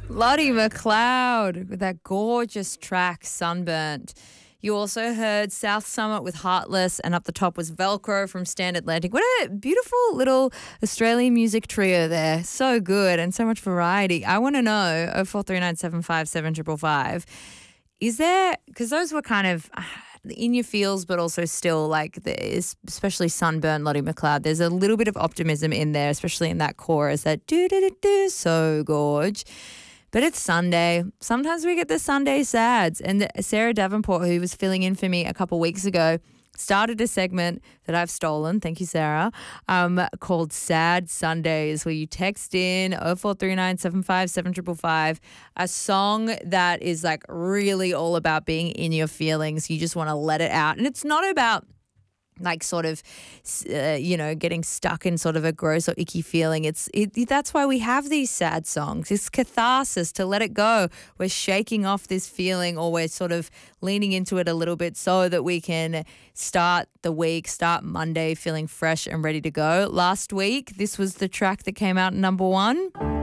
Lottie McLeod with that gorgeous track, Sunburnt. You also heard South Summit with Heartless, and up the top was Velcro from Stand Atlantic. What a beautiful little Australian music trio there. So good and so much variety. I want to know, 0439757555, is there, because those were kind of in your feels, but also still like, especially Sunburnt, Lottie McLeod, there's a little bit of optimism in there, especially in that chorus, that do-do-do-do, so gorge. But it's Sunday. Sometimes we get the Sunday sads. And Sarah Davenport, who was filling in for me a couple weeks ago, started a segment that I've stolen, thank you, Sarah, called Sad Sundays, where you text in 0439757555 a song that is like really all about being in your feelings. You just want to let it out. And it's not about like sort of, getting stuck in sort of a gross or icky feeling. That's why we have these sad songs. It's catharsis to let it go. We're shaking off this feeling, or we're sort of leaning into it a little bit so that we can start the week, start Monday feeling fresh and ready to go. Last week, this was the track that came out number one.